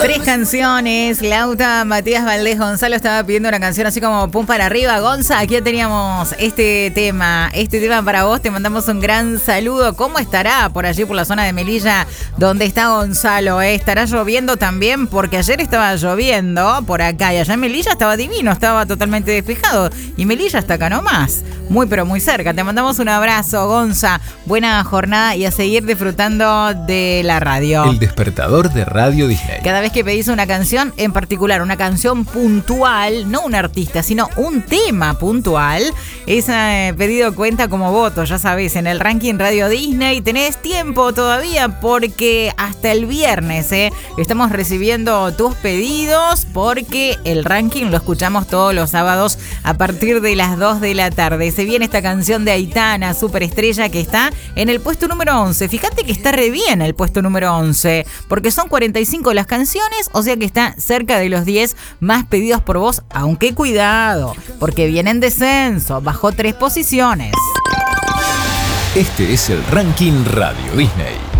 3 canciones, Lauta, Matías Valdés, Gonzalo estaba pidiendo una canción así como pum para arriba. Gonza, aquí teníamos este tema para vos, te mandamos un gran saludo. ¿Cómo estará por allí por la zona de Melilla donde está Gonzalo? ¿Estará lloviendo también? Porque ayer estaba lloviendo por acá y allá en Melilla estaba divino, estaba totalmente despejado y Melilla está acá nomás, muy pero muy cerca. Te mandamos un abrazo, Gonza, buena jornada y a seguir disfrutando de la radio. El despertador de Radio Disney. Cada vez que pedís una canción en particular, una canción puntual, no un artista, sino un tema puntual, ese pedido cuenta como voto, ya sabés, en el ranking Radio Disney. Tenés tiempo todavía porque hasta el viernes estamos recibiendo tus pedidos porque el ranking lo escuchamos todos los sábados a partir de las 2 de la tarde. Se viene esta canción de Aitana, Superestrella, que está en el puesto número 11. Fíjate que está re bien el puesto número 11, porque son 45 las canciones, o sea que está cerca de los 10 más pedidos por vos, aunque cuidado, porque viene en descenso, bajó 3 posiciones. Este es el ranking Radio Disney.